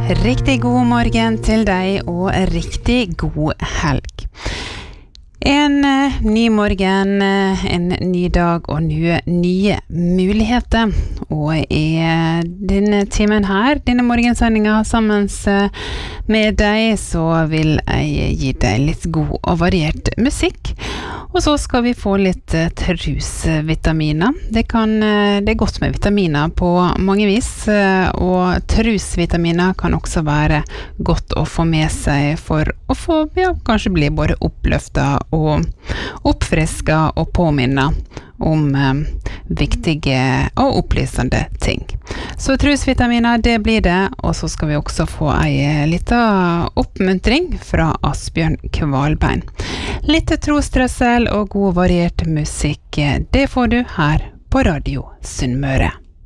Riktig god morgen til deg og riktig god helg. En ny morgen, en ny dag og nye muligheter. Og i denne timen her, denne morgensendingen sammen med deg, så vil jeg gi deg litt god og variert musikk. Og så skal vi få litt trusvitaminer. Det er godt med vitaminer på mange vis, og trusvitaminer kan også være godt å få med seg for å få, kanskje bli både oppløftet og oppfrisket og påminnet om viktige og opplysende ting. Så trusvitaminer, det blir det, og så skal vi også få en liten oppmuntring fra Asbjørn Kvalbein. Litt trostrøssel og god variert musikk, det får du her på Radio Sunnmøre.